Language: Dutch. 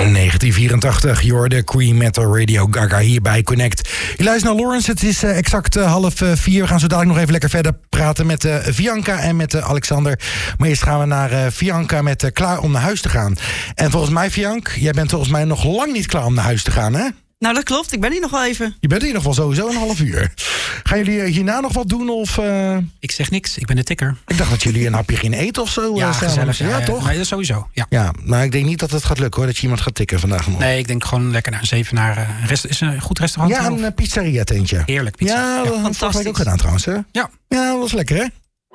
1984, je hoorde Queen met Radio Gaga hier bij Connect. Je luistert naar Lawrence, het is exact 3:30. We gaan zo dadelijk nog even lekker verder praten met Bianca en met Alexander. Maar eerst gaan we naar Bianca met Klaar om naar huis te gaan. En volgens mij, Bianca, jij bent volgens mij nog lang niet klaar om naar huis te gaan, hè? Nou, dat klopt. Ik ben hier nog wel even. Je bent hier nog wel sowieso een half uur. Gaan jullie hierna nog wat doen? Of, Ik zeg niks, ik ben de tikker. Ik dacht dat jullie een hapje gingen eten of zo. Ja, gezellig. Ja, toch? Nee, dat sowieso. Ja, maar ik denk niet dat het gaat lukken, hoor. Dat je iemand gaat tikken vandaag nog. Nee, ik denk gewoon lekker naar een is een goed restaurant? Ja, een pizzeria tentje. Heerlijk pizza. Ja, dat heb ik ook gedaan trouwens, hè? Ja. Ja, dat was lekker, hè?